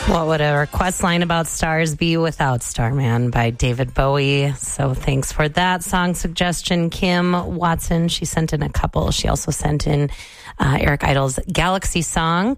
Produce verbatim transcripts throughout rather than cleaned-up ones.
What would a request line about stars be without Starman by David Bowie? So thanks for that song suggestion, Kim Watson. She sent in a couple. She also sent in uh, Eric Idle's Galaxy song.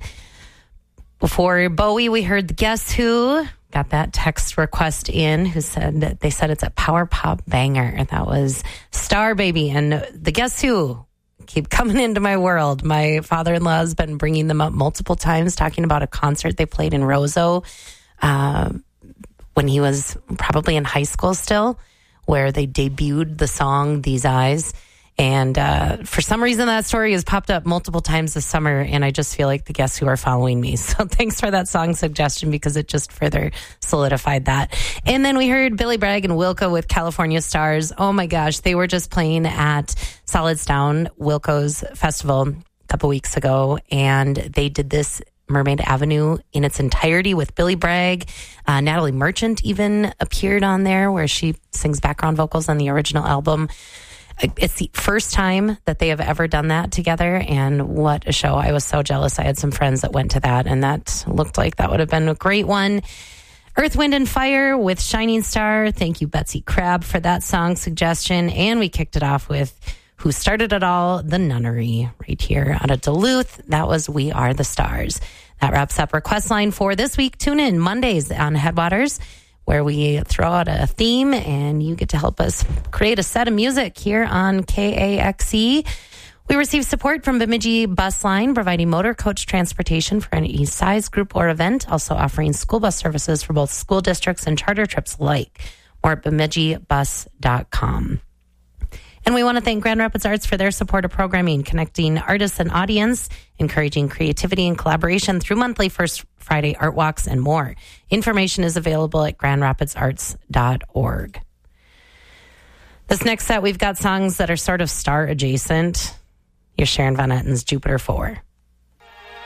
Before Bowie, we heard the Guess Who. Got that text request in who said that they said it's a power pop banger. That was Star Baby. And the Guess Who keep coming into my world. My father-in-law has been bringing them up multiple times, talking about a concert they played in Roseau uh, when he was probably in high school still, where they debuted the song These Eyes. And uh, for some reason, that story has popped up multiple times this summer, and I just feel like the Guess Who are following me. So thanks for that song suggestion, because it just further solidified that. And then we heard Billy Bragg and Wilco with California Stars. Oh my gosh, they were just playing at Solids Down, Wilco's festival, a couple weeks ago, and they did this Mermaid Avenue in its entirety with Billy Bragg. Uh, Natalie Merchant even appeared on there, where she sings background vocals on the original album. It's the first time that they have ever done that together, and what a show. I was so jealous. I had some friends that went to that, and that looked like that would have been a great one. Earth, Wind, and Fire with Shining Star. Thank you, Betsy Crabb, for that song suggestion. And we kicked it off with Who Started It All, The Nunnery, right here out of Duluth. That was We Are the Stars. That wraps up Request Line for this week. Tune in Mondays on Headwaters, where we throw out a theme and you get to help us create a set of music here on K A X E. We receive support from Bemidji Bus Line, providing motor coach transportation for any size, group, or event, also offering school bus services for both school districts and charter trips alike. More at bemidji bus dot com. And we want to thank Grand Rapids Arts for their support of programming, connecting artists and audience, encouraging creativity and collaboration through monthly First Friday art walks and more. Information is available at grand rapids arts dot org. This next set, we've got songs that are sort of star adjacent. Here's Sharon Van Etten's Jupiter four.